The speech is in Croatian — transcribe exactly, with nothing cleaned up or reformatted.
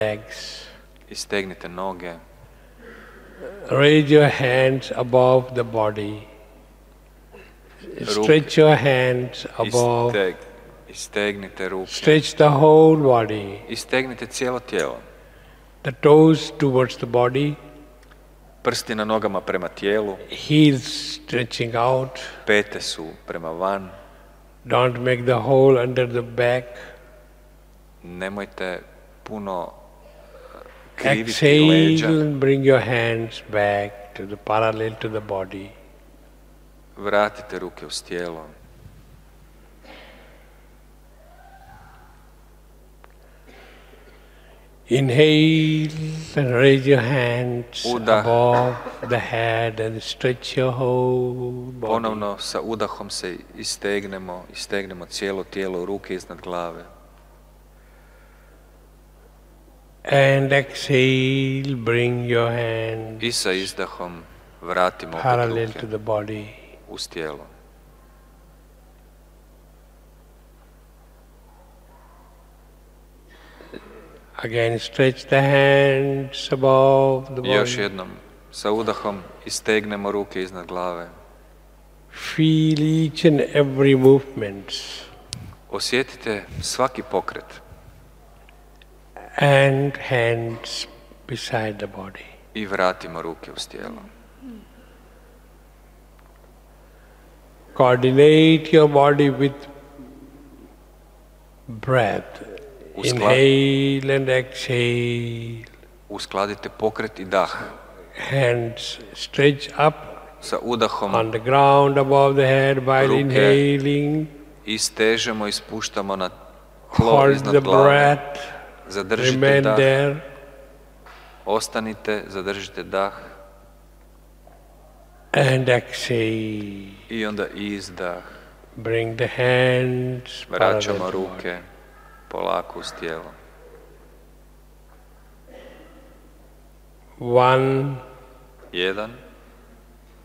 legs. Istegnite noge. Raise your hands above the body. Stretch your hands above. Isteg, istegnite ruke. Stretch the whole body. Istegnite cijelo tijelo. The toes towards the body. Prsti na nogama prema tijelu. Heels stretching out. Pete su prema van. Don't make the hole under the back. Nemojte puno kriviti Exhale leđa. and bring your hands back to the parallel to the body. Vratite ruke uz tijelo. Inhale and raise your hands Udah. above the head and stretch your whole body. Ponovno sa udahom se istegnemo, istegnemo cijelo tijelo, ruke iznad glave. And exhale, bring your hands I sa izdahom vratimo opet parallel to ruke the body. uz tijelo. Again, stretch the hands above the I još body. jednom, sa udahom istegnemo ruke iznad glave. Feel each and every movement. Osjetite svaki pokret And hands beside the body. i vratimo ruke uz tijelo. Coordinate your body with breath. Uskla- Inhale and exhale. Uskladite pokret i dah. Hands stretch up Sa udahom on the ground above the head while Ruke. inhaling. istežemo i spuštamo na tlo Hold iznad the glave. breath. Zadržite Remain dah. there. Ostanite, zadržite dah. And exhale. I onda izdah. Bring the hands parallel Vraćamo to the body. ruke polako uz tijelo. One, Jedan,